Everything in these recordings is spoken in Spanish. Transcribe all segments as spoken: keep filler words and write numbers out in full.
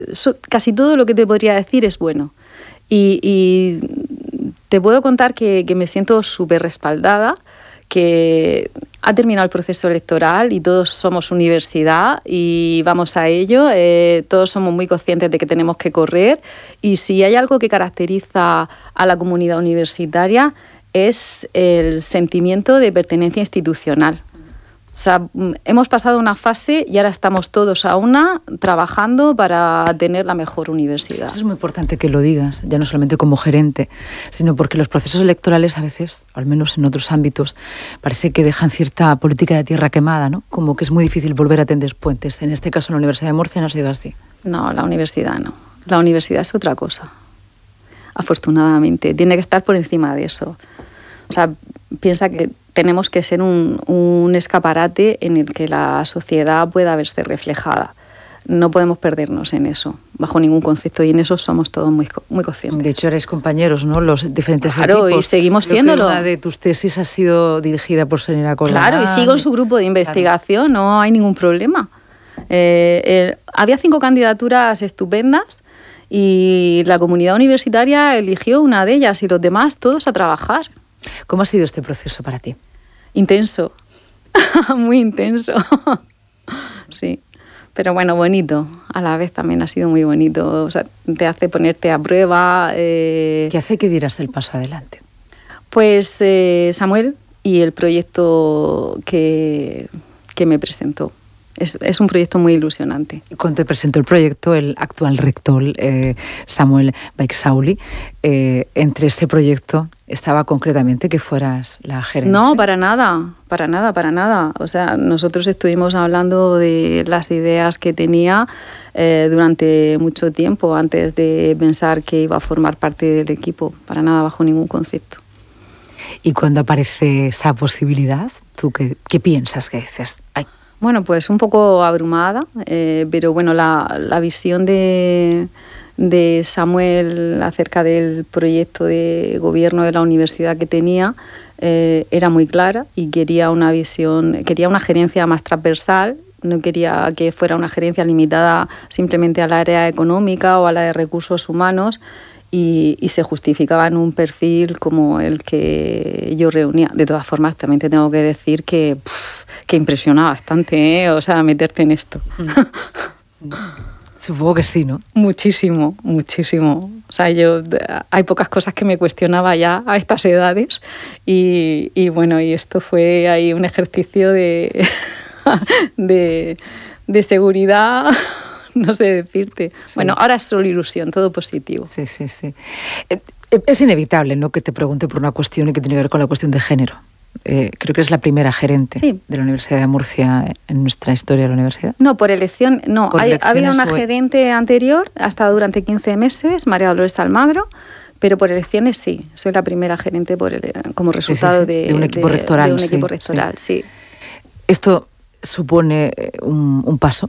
So, casi todo lo que te podría decir es bueno. Y, y te puedo contar que, que me siento súper respaldada, que ha terminado el proceso electoral y todos somos universidad y vamos a ello. Eh, todos somos muy conscientes de que tenemos que correr, y si hay algo que caracteriza a la comunidad universitaria es el sentimiento de pertenencia institucional. O sea, hemos pasado una fase y ahora estamos todos a una trabajando para tener la mejor universidad. Esto es muy importante que lo digas, ya no solamente como gerente, sino porque los procesos electorales a veces, al menos en otros ámbitos, parece que dejan cierta política de tierra quemada, ¿no? Como que es muy difícil volver a tender puentes. En este caso, en la Universidad de Murcia no ha sido así. No, la universidad no. La universidad es otra cosa. Afortunadamente, tiene que estar por encima de eso. O sea, piensa que tenemos que ser un, un escaparate en el que la sociedad pueda verse reflejada. No podemos perdernos en eso, bajo ningún concepto, y en eso somos todos muy, muy conscientes. De hecho, erais compañeros, ¿no? Los diferentes claro, equipos. Y seguimos siéndolo. Una de tus tesis ha sido dirigida por Sonia Colomán. Claro, y sigo en su grupo de investigación, claro. No hay ningún problema. Eh, eh, había cinco candidaturas estupendas y la comunidad universitaria eligió una de ellas y los demás todos a trabajar. ¿Cómo ha sido este proceso para ti? Intenso, muy intenso, sí, pero bueno, bonito, a la vez también ha sido muy bonito, o sea, te hace ponerte a prueba. Eh... ¿Qué hace que dieras el paso adelante? Pues eh, Samuel y el proyecto que, que me presentó. Es, es un proyecto muy ilusionante. Cuando te presentó el proyecto, el actual rector, eh, Samuel Baixauli, eh, entre ese proyecto estaba concretamente que fueras la gerente. No, para nada, para nada, para nada. O sea, nosotros estuvimos hablando de las ideas que tenía eh, durante mucho tiempo antes de pensar que iba a formar parte del equipo, para nada, bajo ningún concepto. Y cuando aparece esa posibilidad, ¿tú qué, qué piensas? ¿Qué dices? Ay. Bueno, pues un poco abrumada, eh, pero bueno, la, la visión de, de Samuel acerca del proyecto de gobierno de la universidad que tenía eh, era muy clara, y quería una visión, quería una gerencia más transversal, no quería que fuera una gerencia limitada simplemente al área económica o a la de recursos humanos, y, y se justificaba en un perfil como el que yo reunía. De todas formas, también te tengo que decir que, pff, que impresiona bastante, ¿eh? O sea, meterte en esto. Supongo que sí, ¿no? Muchísimo, muchísimo. O sea, yo hay pocas cosas que me cuestionaba ya a estas edades, y, y bueno, y esto fue ahí un ejercicio de, de, de seguridad. No sé decirte. Sí. Bueno, ahora es solo ilusión, todo positivo. Sí, sí, sí. Es inevitable, ¿no?, que te pregunte por una cuestión que tiene que ver con la cuestión de género. Eh, creo que es la primera gerente sí. de la Universidad de Murcia en nuestra historia de la universidad. No, por elección, no. Por Hay, había una o... gerente anterior, ha estado durante quince meses, María Dolores Almagro, pero por elecciones sí. Soy la primera gerente por el, como resultado sí, sí, sí. De, de un equipo de, rectoral. De un sí, equipo rectoral, sí. sí. Esto supone un, un paso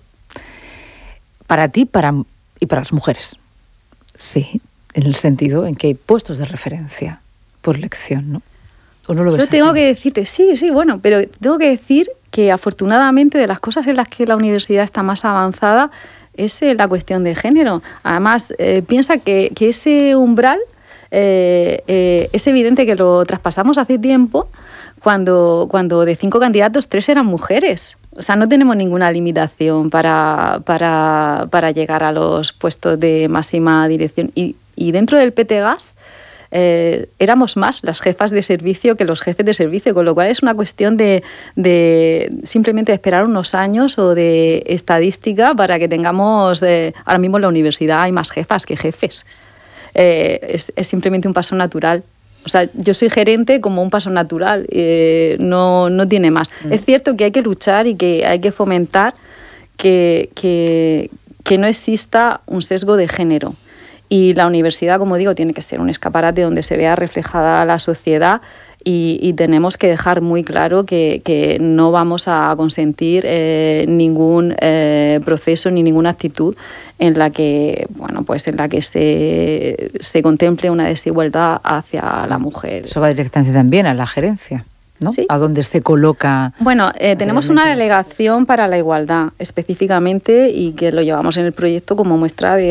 para ti para, y para las mujeres. Sí, en el sentido en que hay puestos de referencia por elección, ¿no? ¿O no lo ves Yo tengo así? que decirte, sí, sí, bueno, pero tengo que decir que afortunadamente de las cosas en las que la universidad está más avanzada es eh, la cuestión de género. Además, eh, piensa que, que ese umbral eh, eh, es evidente que lo traspasamos hace tiempo cuando, cuando de cinco candidatos, tres eran mujeres. O sea, no tenemos ninguna limitación para, para, para llegar a los puestos de máxima dirección. Y, y dentro del PETEGAS eh, éramos más las jefas de servicio que los jefes de servicio, con lo cual es una cuestión de, de simplemente esperar unos años o de estadística para que tengamos... Eh, ahora mismo en la universidad hay más jefas que jefes. Eh, es, es simplemente un paso natural. O sea, yo soy gerente como un paso natural, eh, no, no tiene más. Mm. Es cierto que hay que luchar y que hay que fomentar que, que, que no exista un sesgo de género. Y la universidad, como digo, tiene que ser un escaparate donde se vea reflejada la sociedad, y, y tenemos que dejar muy claro que, que no vamos a consentir eh, ningún eh, proceso ni ninguna actitud en la que, bueno, pues en la que se, se contemple una desigualdad hacia la mujer. Eso va directamente también a la gerencia. ¿no? Sí. ¿A dónde se coloca? Bueno, eh, tenemos una delegación para la igualdad específicamente y que lo llevamos en el proyecto como muestra de